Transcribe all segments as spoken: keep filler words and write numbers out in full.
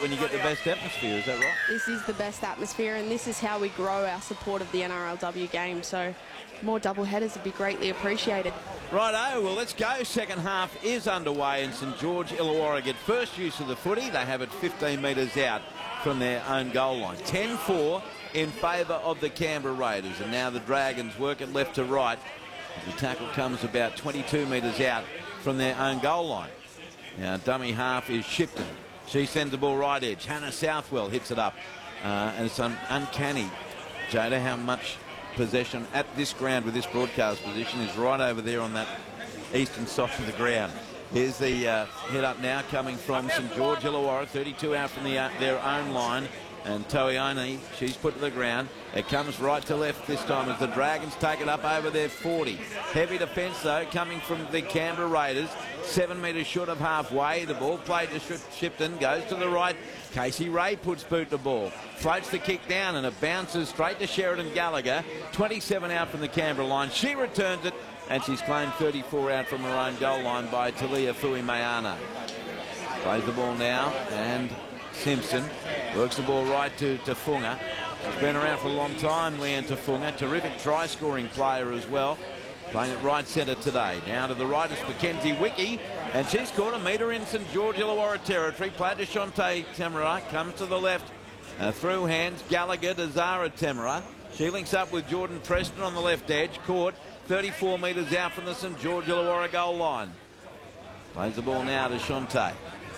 when you get the best atmosphere, is that right? This is the best atmosphere, and this is how we grow our support of the N R L W game. So more double headers would be greatly appreciated. Righto, well, let's go. Second half is underway, and St George Illawarra get first use of the footy. They have it fifteen metres out from their own goal line. ten four in favour of the Canberra Raiders, and now the Dragons work it left to right. The tackle comes about twenty-two metres out from their own goal line. Now, dummy half is Shipton. She sends the ball right edge. Hannah Southwell hits it up, uh, and it's un uncanny, Jada, how much possession at this ground with this broadcast position is right over there on that eastern side of the ground. Here's the uh, hit up now coming from St George Illawarra, thirty-two out from the, uh, their own line, and Toioni, she's put to the ground. It comes right to left this time as the Dragons take it up over their forty. Heavy defence though coming from the Canberra Raiders, seven metres short of halfway. The ball played to Shipton, goes to the right. Casey Ray puts boot to ball, floats the kick down, and it bounces straight to Sheridan Gallagher. twenty-seven out from the Canberra line. She returns it, and she's claimed thirty-four out from her own goal line by Talia Fuimayana. Plays the ball now, and Simpson works the ball right to Tafunga. She's been around for a long time, Leanne Tafunga. Terrific try-scoring player as well. Playing at right centre today. Now to the right is Mackenzie Wiki, and she's caught a metre in St George Illawarra territory. Played to Shante Temera, comes to the left. Uh, through hands, Gallagher to Zara Temera. She links up with Jordan Preston on the left edge. Caught thirty-four metres out from the St George Illawarra goal line. Plays the ball now to Shante.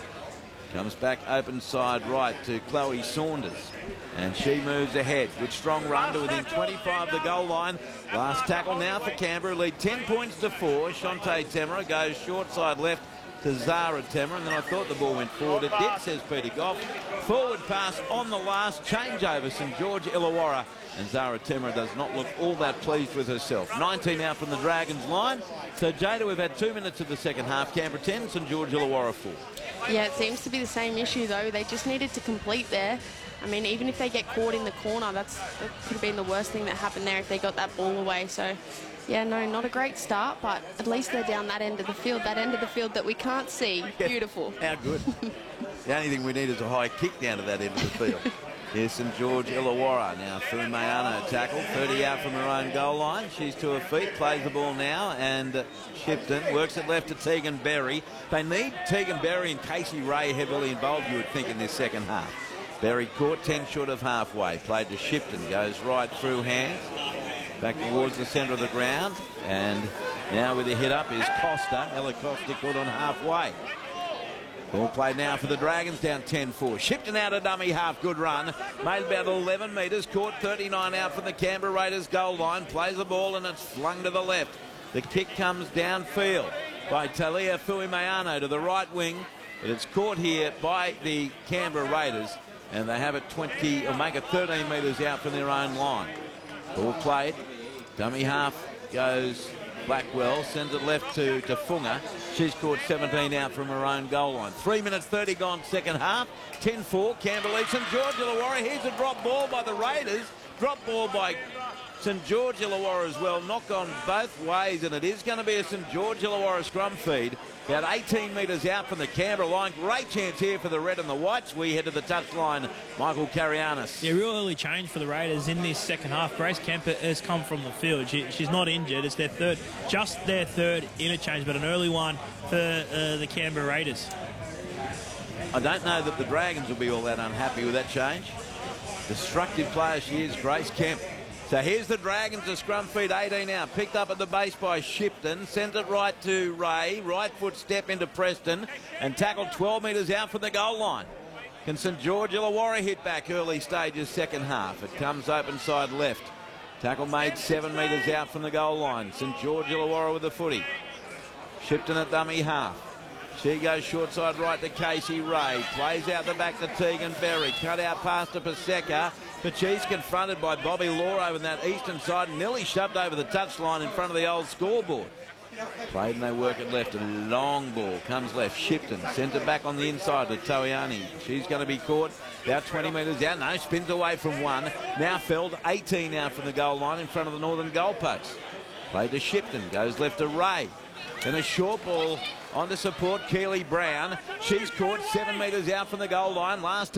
Comes back open side right to Chloe Saunders. And she moves ahead. Good strong run to within twenty-five of the goal line. Last tackle now for Canberra. Lead ten points to four. Shante Temera goes short side left to Zara Temera. And then I thought the ball went forward. It did, says Peter Goff. Forward pass on the last changeover. St George Illawarra. And Zara Temera does not look all that pleased with herself. nineteen out from the Dragons line. So, Jada, we've had two minutes of the second half. Canberra ten, St George Illawarra four. Yeah, it seems to be the same issue, though. They just needed to complete there. I mean, even if they get caught in the corner, that's, that could have been the worst thing that happened there if they got that ball away. So, yeah, no, not a great start, but at least they're down that end of the field, that end of the field that we can't see. Beautiful. How good. The only thing we need is a high kick down to that end of the field. Here's St George Illawarra. Now Fuimayana tackle, thirty out from her own goal line. She's to her feet, plays the ball now, and Shipton works it left to Tegan Berry. They need Tegan Berry and Casey Ray heavily involved, you would think, in this second half. Berry caught ten short of halfway, played to Shipton, goes right through hands, back towards the centre of the ground, and now with the hit up is Costa. Ella Costa caught on halfway. Ball played now for the Dragons, down ten four. Shipton out a dummy half, good run. Made about eleven metres, caught thirty-nine out from the Canberra Raiders goal line. Plays the ball and it's flung to the left. The kick comes downfield by Talia Fuimayano to the right wing. But it's caught here by the Canberra Raiders, and they have it twenty, or make it thirteen metres out from their own line. Ball played. Dummy half goes Blackwell, sends it left to Tafunga. She's caught seventeen out from her own goal line. three minutes thirty gone second half. ten four, Canberra leads St George Illawarra. Here's a drop ball by the Raiders. Drop ball by St George Illawarra as well. Knock on both ways, and it is going to be a St George Illawarra scrum feed. About eighteen metres out from the Canberra line. Great chance here for the red and the whites. We head to the touchline. Michael Carianis. Yeah, real early change for the Raiders in this second half. Grace Kemper has come from the field. She, she's not injured. It's their third, just their third interchange, but an early one for uh, the Canberra Raiders. I don't know that the Dragons will be all that unhappy with that change. Destructive player she is, Grace Kemp. So here's the Dragons, a scrum feed, eighteen out. Picked up at the base by Shipton. Sends it right to Ray. Right foot step into Preston. And tackled twelve metres out from the goal line. Can St George Illawarra hit back early stages second half? It comes open side left. Tackle made seven metres out from the goal line. St George Illawarra with the footy. Shipton at dummy half. She goes short side right to Casey Ray. Plays out the back to Tegan Berry. Cut out past to Paseka. But she's confronted by Bobby Law over that eastern side. Nearly shoved over the touchline in front of the old scoreboard. Played and they work it left. A long ball comes left. Shipton sends it back on the inside to Toiani. She's going to be caught about twenty metres out. No, spins away from one. Now felled eighteen out from the goal line in front of the northern goalpost. Played to Shipton. Goes left to Ray. And a short ball on to support Keely Brown. She's caught seven metres out from the goal line. Last